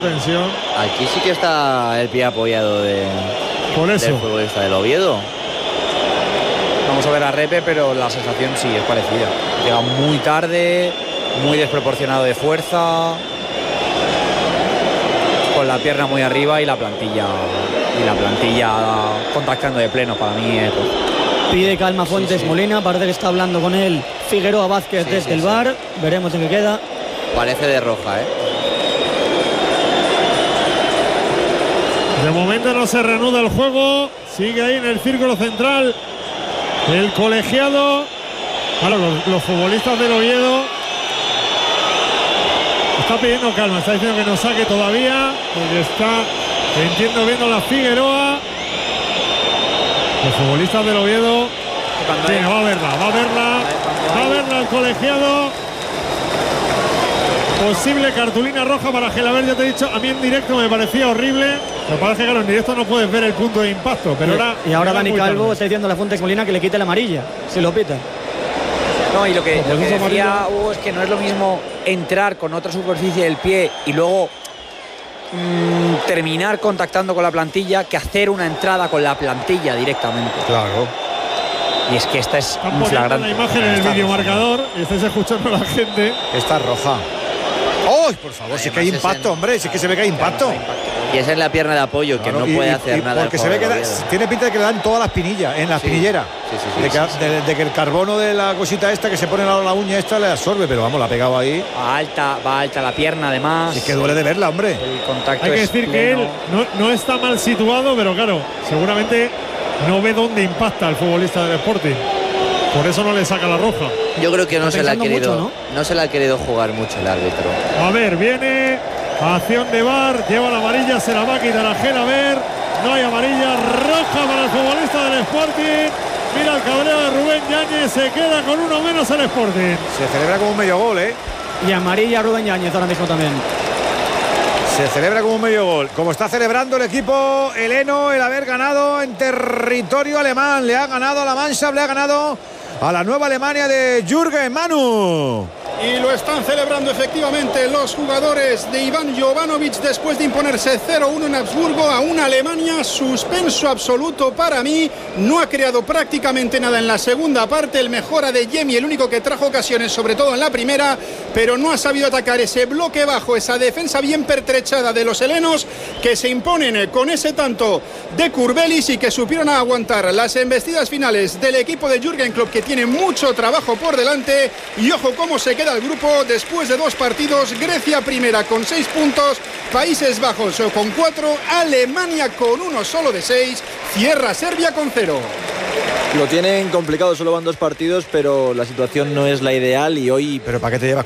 Tensión. Aquí sí que está el pie apoyado del futbolista del Oviedo. Vamos a ver a Repe, pero la sensación sí es parecida. Llega muy tarde, muy desproporcionado de fuerza, con la pierna muy arriba y la plantilla contactando de pleno. Para mí es... Pide calma Fuentes Molina, parece que está hablando con él Figueroa Vázquez desde el VAR. Veremos en qué queda. Parece de roja, De momento no se reanuda el juego. Sigue ahí en el círculo central el colegiado. Claro, los futbolistas del Oviedo está pidiendo calma. Está diciendo que no saque todavía, porque está, entiendo, viendo la Figueroa. Los futbolistas del Oviedo. Sí, va a verla el colegiado. Posible cartulina roja para Gelabert. Ya te he dicho, a mí en directo me parecía horrible. Me parece que claro, en directo no puedes ver el punto de impacto, pero ahora Dani Calvo está diciendo a la Fuentes Molina que le quite la amarilla, si lo pita. No, y lo que decía Hugo es que no es lo mismo entrar con otra superficie del pie y luego terminar contactando con la plantilla que hacer una entrada con la plantilla directamente. Claro. Y es que esta es un flagrante. La imagen en el videomarcador y estáis escuchando a la gente. Esta es roja. ¡Oh, por favor! Si es que hay impacto, hombre, si es que se ve que hay impacto. Y esa es la pierna de apoyo, claro, que no puede hacer nada. Porque se ve que tiene pinta de que le dan todas las pinillas, en la espinillera. De que el carbono de la cosita esta que se pone a la uña esta le absorbe, pero vamos, la ha pegado ahí. Va alta la pierna, además. Es que duele de verla, hombre. El contacto hay que decir que él no está mal situado, pero claro, seguramente no ve dónde impacta el futbolista del Sporting. Por eso no le saca la roja. Yo creo que no se la ha querido mucho, ¿no? Se la ha querido jugar mucho el árbitro. A ver, viene acción de VAR, lleva la amarilla, se la va a quitar a Gelabert. No hay amarilla, roja para el futbolista del Sporting. Mira el cabreo de Rubén Yáñez, se queda con uno menos el Sporting. Se celebra como un medio gol, Y amarilla Rubén Yáñez ahora mismo también. Se celebra como un medio gol. Como está celebrando el equipo heleno el haber ganado en territorio alemán. Le ha ganado a la Mannschaft, le ha ganado a la Nueva Alemania de Jürgen Manu. Y lo están celebrando efectivamente los jugadores de Iván Jovanovic después de imponerse 0-1 en Habsburgo a una Alemania. Suspenso absoluto para mí. No ha creado prácticamente nada en la segunda parte. El mejor Adeyemi, el único que trajo ocasiones, sobre todo en la primera, pero no ha sabido atacar ese bloque bajo, esa defensa bien pertrechada de los helenos, que se imponen con ese tanto de Kurbelis y que supieron aguantar las embestidas finales del equipo de Jürgen Klopp, que tiene mucho trabajo por delante. Y ojo cómo se queda el grupo después de 2 partidos. Grecia primera con 6 puntos, Países Bajos con 4, Alemania con 1 solo de 6, cierra Serbia con 0. Lo tienen complicado, solo van 2 partidos, pero la situación no es la ideal y hoy... ¿Pero para qué te llevas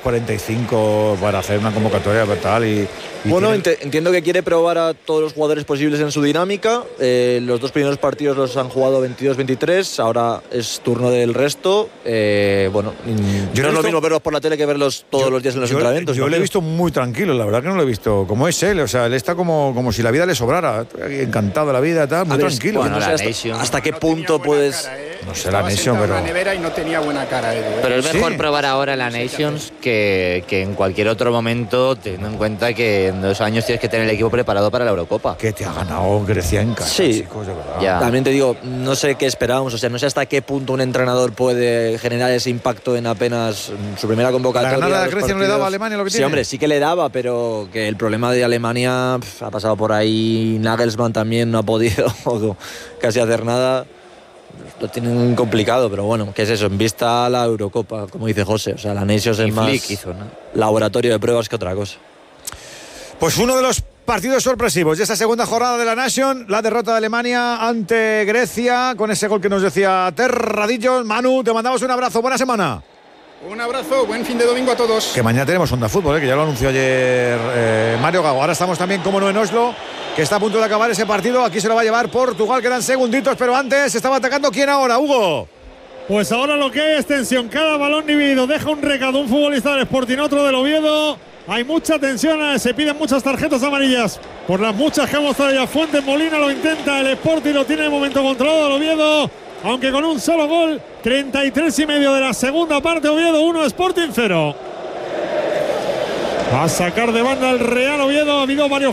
45 para hacer una convocatoria tal? Bueno, entiendo que quiere probar a todos los jugadores posibles en su dinámica. Los 2 primeros partidos los han jugado 22-23, ahora es turno del resto. Bueno, no es lo mismo verlos por la tele que verlos todos los días en los entrenamientos. Yo le he visto muy tranquilo, la verdad que no lo he visto como es él. O sea, él está como si la vida le sobrara. Encantado de la vida, tal, muy tranquilo. Bueno, no sé hasta qué punto puedes... No sé la Nation, pero... en la nevera y no tenía buena cara, Pero es mejor probar ahora la Nations que en cualquier otro momento, teniendo en cuenta que en 2 años tienes que tener el equipo preparado para la Eurocopa. Que te ha ganado Grecia en casa, sí, chicos, de verdad. Ya. También te digo, no sé qué esperábamos, o sea, no sé hasta qué punto un entrenador puede generar ese impacto en apenas su primera convocatoria. ¿La ganada de Grecia no le daba a Alemania lo que tiene? Sí, hombre, sí que le daba, pero que el problema de Alemania ha pasado por ahí. Nagelsmann también no ha podido casi hacer nada. Lo tienen complicado, pero bueno, ¿qué es eso? En vista a la Eurocopa, como dice José, o sea, la Nations es más laboratorio de pruebas que otra cosa. Pues uno de los partidos sorpresivos de esta segunda jornada de la Nation, la derrota de Alemania ante Grecia, con ese gol que nos decía Terradillos. Manu, te mandamos un abrazo, buena semana. Un abrazo, buen fin de domingo a todos. Que mañana tenemos Onda Fútbol, que ya lo anunció ayer Mario Gago. Ahora estamos también, como no, en Oslo, que está a punto de acabar ese partido. Aquí se lo va a llevar Portugal, quedan segunditos, pero antes estaba atacando. ¿Quién ahora, Hugo? Pues ahora lo que hay es tensión. Cada balón dividido deja un recado un futbolista del Sporting, otro del Oviedo. Hay mucha tensión, se piden muchas tarjetas amarillas por las muchas que ha mostrado ya Fuentes Molina. Lo intenta el Sporting, lo tiene de momento controlado el Oviedo, aunque con un solo gol. 33,5 de la segunda parte, Oviedo 1, Sporting 0. Va a sacar de banda el Real Oviedo. Ha habido varios